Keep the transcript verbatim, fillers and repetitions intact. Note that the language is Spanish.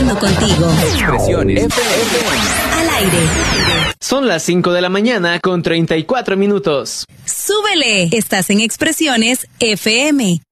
conectando contigo. Expresiones F M. Al aire. Son las cinco de la mañana con treinta y cuatro minutos. ¡Súbele! Estás en Expresiones F M.